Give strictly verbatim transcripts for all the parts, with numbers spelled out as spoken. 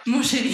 Mon chéri.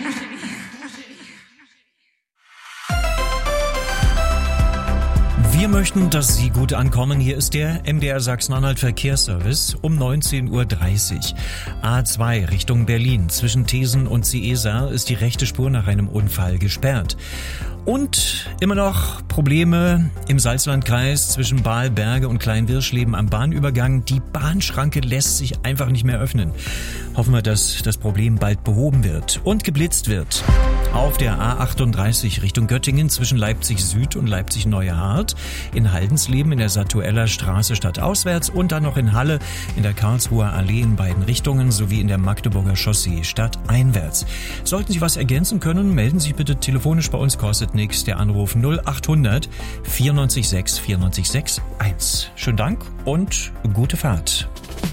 Wir möchten, dass Sie gut ankommen. Hier ist der M D R Sachsen-Anhalt Verkehrsservice um neunzehn Uhr dreißig. A zwei Richtung Berlin. Zwischen Thesen und Ciesa ist die rechte Spur nach einem Unfall gesperrt. Und immer noch Probleme im Salzlandkreis zwischen Bahlberge und Kleinwirschleben am Bahnübergang. Die Bahnschranke lässt sich einfach nicht mehr öffnen. Hoffen wir, dass das Problem bald behoben wird und geblitzt wird. Auf der A achtunddreißig Richtung Göttingen zwischen Leipzig Süd und Leipzig Neue Hart, in Haldensleben in der Satueller Straße stadtauswärts und dann noch in Halle in der Karlsruher Allee in beiden Richtungen sowie in der Magdeburger Chaussee stadteinwärts. Sollten Sie was ergänzen können, melden Sie sich bitte telefonisch bei uns, kostet nichts. Der Anruf null achthundert vierundneunzig sechs vierundneunzig sechs eins. Schönen Dank und gute Fahrt.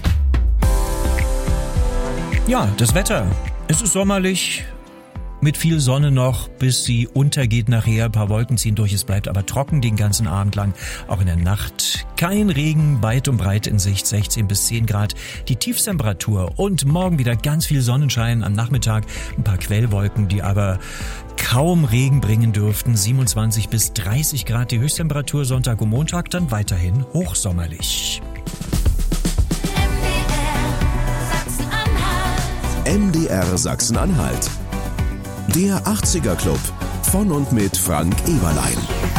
Ja, das Wetter. Es ist sommerlich. Mit viel Sonne noch, bis sie untergeht nachher. Ein paar Wolken ziehen durch, es bleibt aber trocken den ganzen Abend lang. Auch in der Nacht kein Regen, weit und breit in Sicht, sechzehn bis zehn Grad. Die Tiefstemperatur und morgen wieder ganz viel Sonnenschein. Am Nachmittag ein paar Quellwolken, die aber kaum Regen bringen dürften. siebenundzwanzig bis dreißig Grad die Höchsttemperatur. Sonntag und Montag dann weiterhin hochsommerlich. M D R Sachsen-Anhalt. Der achtziger Club von und mit Frank Eberlein.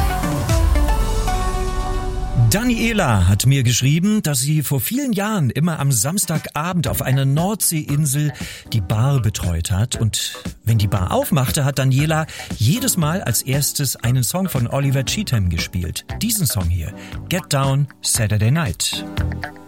Daniela hat mir geschrieben, dass sie vor vielen Jahren immer am Samstagabend auf einer Nordseeinsel die Bar betreut hat. Und wenn die Bar aufmachte, hat Daniela jedes Mal als erstes einen Song von Oliver Cheatham gespielt. Diesen Song hier, Get Down Saturday Night.